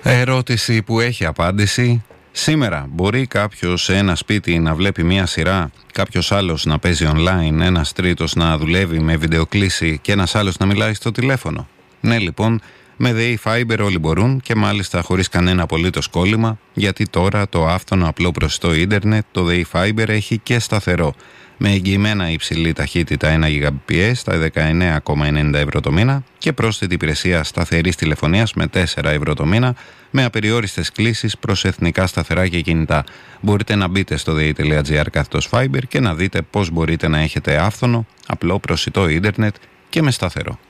Ερώτηση που έχει απάντηση. Σήμερα μπορεί κάποιος σε ένα σπίτι να βλέπει μία σειρά, κάποιος άλλος να παίζει online, ένας τρίτος να δουλεύει με βιντεοκλήση και ένας άλλος να μιλάει στο τηλέφωνο? Ναι, λοιπόν, με ΔΕΗ Fiber όλοι μπορούν και μάλιστα χωρίς κανένα απολύτως κόλλημα, γιατί τώρα το άφθονο απλό προσιτό ίντερνετ, το ΔΕΗ Fiber, έχει και σταθερό. Με εγγυημένα υψηλή ταχύτητα 1 Gbps στα 19,90 ευρώ το μήνα και πρόσθετη υπηρεσία σταθερής τηλεφωνίας με 4 ευρώ το μήνα, με απεριόριστες κλήσεις προς εθνικά σταθερά και κινητά. Μπορείτε να μπείτε στο dei.gr/fiber και να δείτε πώς μπορείτε να έχετε άφθονο, απλό προσιτό ίντερνετ και με σταθερό.